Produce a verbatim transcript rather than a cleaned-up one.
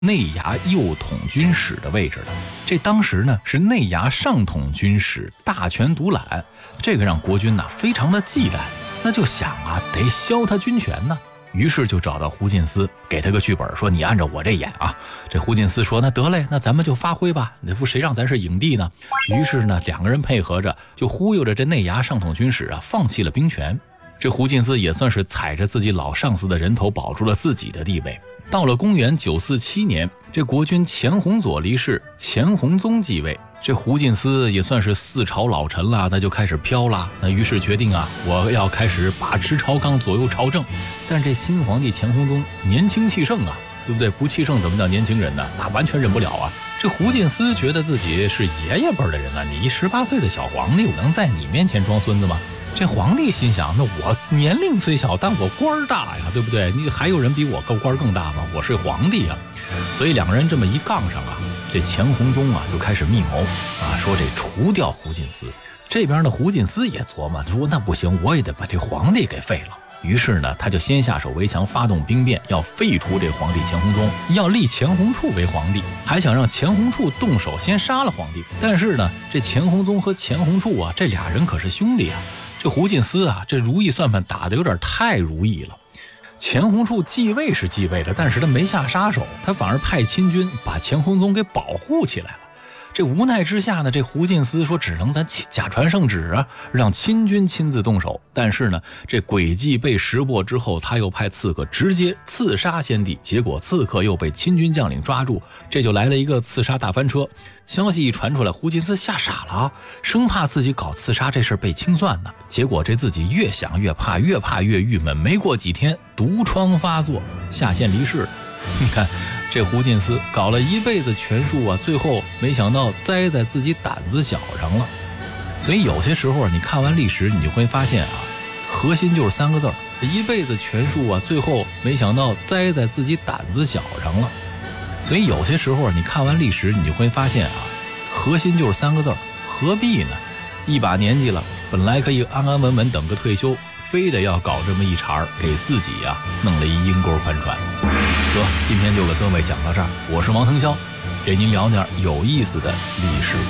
内衙右统军使的位置的。这当时呢是内衙上统军使大权独揽，这个让国君呢非常的忌惮，那就想啊得削他军权呢。于是就找到胡进思，给他个剧本，说你按照我这演啊。这胡进思说那得嘞，那咱们就发挥吧，那不谁让咱是影帝呢？于是呢两个人配合着，就忽悠着这内衙上统军使啊放弃了兵权。这胡进思也算是踩着自己老上司的人头保住了自己的地位。到了公元九四七年，这国君钱弘佐离世，钱弘宗继位。这胡进思也算是四朝老臣了，那就开始飘了。那于是决定啊，我要开始把持朝纲，左右朝政。但这新皇帝钱弘宗年轻气盛啊，对不对？不气盛怎么叫年轻人呢？那完全忍不了啊。这胡进思觉得自己是爷爷辈的人啊，你一十八岁的小皇帝，我能在你面前装孙子吗？这皇帝心想，那我年龄虽小，但我官大呀，对不对？你还有人比我官更大吗？我是皇帝啊。所以两个人这么一杠上啊，这钱弘宗啊就开始密谋啊，说这除掉胡进思。这边的胡进思也琢磨，说那不行，我也得把这皇帝给废了。于是呢，他就先下手为强，发动兵变，要废除这皇帝钱弘宗，要立钱弘处为皇帝，还想让钱弘处动手先杀了皇帝。但是呢，这钱弘宗和钱弘处啊，这俩人可是兄弟啊。这胡进思啊，这如意算盘打得有点太如意了。钱弘处继位是继位了，但是他没下杀手，他反而派亲军把钱弘宗给保护起来了。这无奈之下呢，这胡进思说只能咱假传圣旨啊，让亲军亲自动手。但是呢，这诡计被识破之后，他又派刺客直接刺杀先帝，结果刺客又被亲军将领抓住，这就来了一个刺杀大翻车。消息一传出来，胡进思吓傻了，生怕自己搞刺杀这事被清算呢。结果这自己越想越怕，越怕越郁闷，没过几天毒疮发作，下线离世。你看这胡进思搞了一辈子权术啊，最后没想到栽在自己胆子小上了。所以有些时候你看完历史，你就会发现啊，核心就是三个字儿：一辈子权术啊，最后没想到栽在自己胆子小上了。所以有些时候你看完历史，你就会发现啊，核心就是三个字儿：何必呢？一把年纪了，本来可以安安稳稳等个退休，非得要搞这么一茬，给自己呀、啊、弄了一阴沟翻船。得，今天就给各位讲到这儿，我是王腾霄，给您聊点有意思的历史